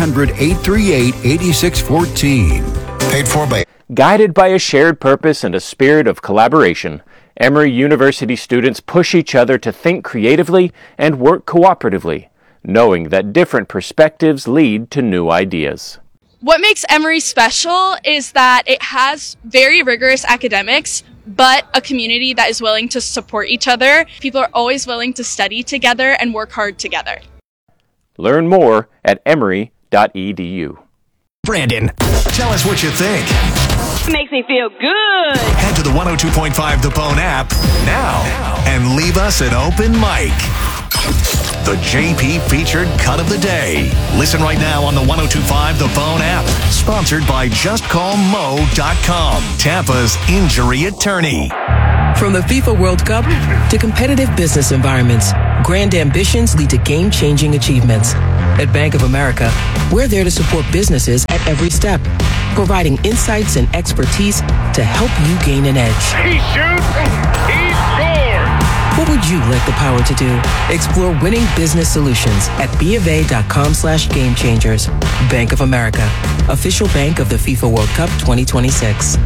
800-838-8614. Paid for by... Guided by a shared purpose and a spirit of collaboration, Emory University students push each other to think creatively and work cooperatively, knowing that different perspectives lead to new ideas. What makes Emory special is that it has very rigorous academics, but a community that is willing to support each other. People are always willing to study together and work hard together. Learn more at emory.edu. Brandon, tell us what you think. Makes me feel good. Head to the 102.5 The Bone app now and leave us an open mic. The JP featured cut of the day. Listen right now on the 102.5 The Bone app. Sponsored by JustCallMo.com, Tampa's injury attorney. From the FIFA World Cup to competitive business environments, grand ambitions lead to game-changing achievements. At Bank of America, we're there to support businesses at every step, providing insights and expertise to help you gain an edge. He shoots, he scores! What would you like the power to do? Explore winning business solutions at BofA.com/gamechangers. Bank of America, official bank of the FIFA World Cup 2026.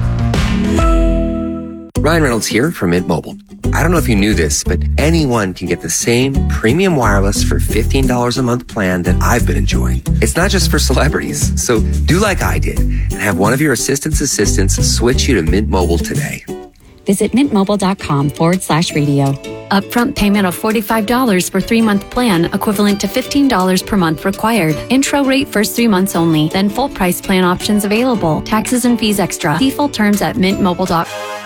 Ryan Reynolds here from Mint Mobile. I don't know if you knew this, but anyone can get the same premium wireless for $15 a month plan that I've been enjoying. It's not just for celebrities. So do like I did and have one of your assistants switch you to Mint Mobile today. Visit mintmobile.com/radio. Upfront payment of $45 for 3-month plan, equivalent to $15 per month required. Intro rate first 3 months only, then full price plan options available. Taxes and fees extra. See full terms at mintmobile.com.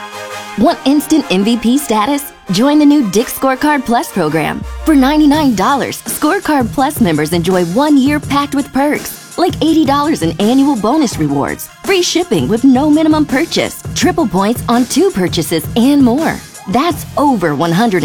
Want instant MVP status? Join the new Dick's Scorecard Plus program. For $99, Scorecard Plus members enjoy 1 year packed with perks, like $80 in annual bonus rewards, free shipping with no minimum purchase, triple points on 2 purchases, and more. That's over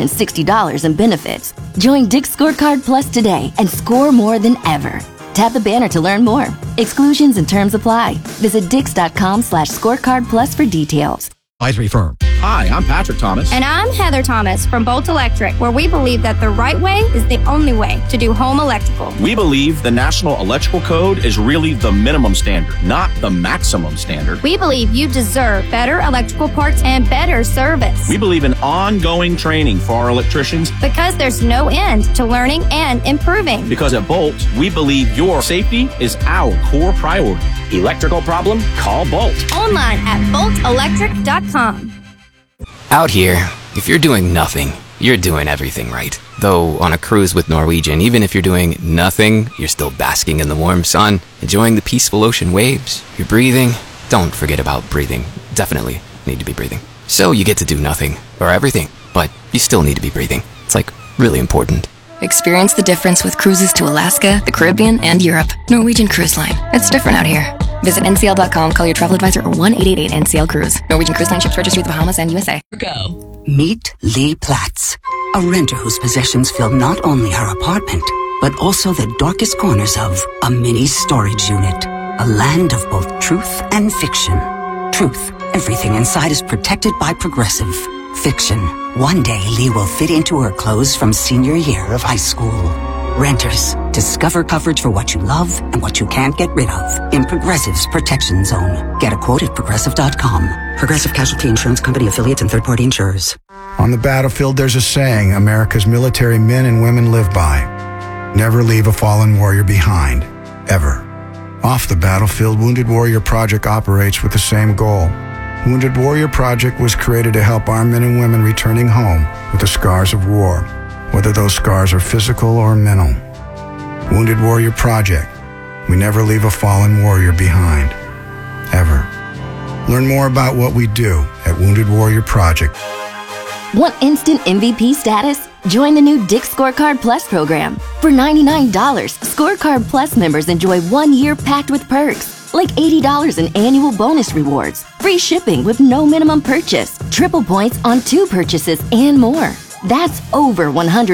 $160 in benefits. Join Dick's Scorecard Plus today and score more than ever. Tap the banner to learn more. Exclusions and terms apply. Visit dix.com/scorecard plus for details. Advisory firm. Hi, I'm Patrick Thomas. And I'm Heather Thomas from Bolt Electric, where we believe that the right way is the only way to do home electrical. We believe the National Electrical Code is really the minimum standard, not the maximum standard. We believe you deserve better electrical parts and better service. We believe in ongoing training for our electricians. Because there's no end to learning and improving. Because at Bolt, we believe your safety is our core priority. Electrical problem? Call Bolt. Online at boltelectric.com. Out here, if you're doing nothing, you're doing everything right. Though on a cruise with Norwegian, even if you're doing nothing, you're still basking in the warm sun, enjoying the peaceful ocean waves. You're breathing. Don't forget about breathing. Definitely need to be breathing. So you get to do nothing, or everything, but you still need to be breathing. It's like really important. Experience the difference with cruises to Alaska, the Caribbean, and Europe. Norwegian Cruise Line. It's different out here. Visit ncl.com, call your travel advisor, or 1-888-NCL-CRUISE. Norwegian Cruise Line ships registry the Bahamas and USA. Go. Meet Lee Platts, a renter whose possessions fill not only her apartment, but also the darkest corners of a mini storage unit. A land of both truth and fiction. Truth. Everything inside is protected by Progressive. Fiction. One day, Lee will fit into her clothes from senior year of high school. Renters, discover coverage for what you love and what you can't get rid of in Progressive's Protection Zone. Get a quote at Progressive.com. Progressive Casualty Insurance Company, affiliates, and third-party insurers. On the battlefield, there's a saying America's military men and women live by. Never leave a fallen warrior behind. Ever. Off the battlefield, Wounded Warrior Project operates with the same goal. Wounded Warrior Project was created to help our men and women returning home with the scars of war, whether those scars are physical or mental. Wounded Warrior Project. We never leave a fallen warrior behind. Ever. Learn more about what we do at Wounded Warrior Project. Want instant MVP status? Join the new Dick's Scorecard Plus program. For $99, Scorecard Plus members enjoy 1 year packed with perks, like $80 in annual bonus rewards, free shipping with no minimum purchase, triple points on 2 purchases, and more. That's over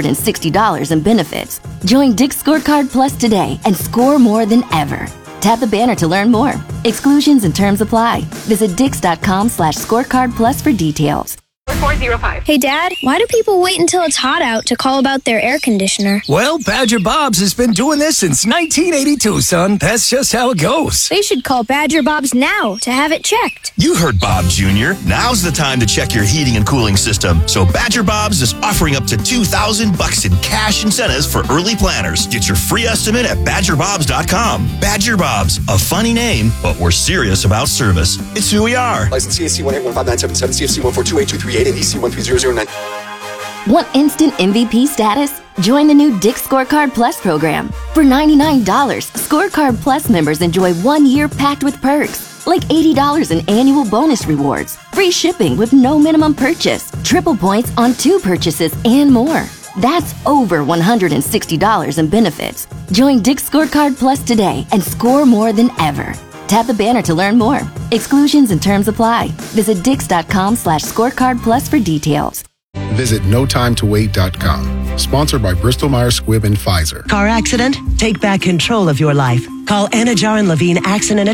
$160 in benefits. Join Dick's Scorecard Plus today and score more than ever. Tap the banner to learn more. Exclusions and terms apply. Visit dix.com/scorecard plus for details. 3405. Hey, Dad, why do people wait until it's hot out to call about their air conditioner? Well, Badger Bob's has been doing this since 1982, son. That's just how it goes. They should call Badger Bob's now to have it checked. You heard Bob Jr. Now's the time to check your heating and cooling system. So Badger Bob's is offering up to $2,000 in cash incentives for early planners. Get your free estimate at badgerbobs.com. Badger Bob's, a funny name, but we're serious about service. It's who we are. License CAC 1815977, CFC 1428238, and EC 13009. Want instant MVP status? Join the new Dick's Scorecard Plus program. For $99, Scorecard Plus members enjoy 1 year packed with perks, like $80 in annual bonus rewards, free shipping with no minimum purchase, triple points on 2 purchases, and more. That's over $160 in benefits. Join Dick's Scorecard Plus today and score more than ever. Tap the banner to learn more. Exclusions and terms apply. Visit dix.com/scorecard plus for details. Visit NoTimeToWait.com. Sponsored by Bristol Myers Squibb and Pfizer. Car accident? Take back control of your life. Call Anna Jar and Levine Accident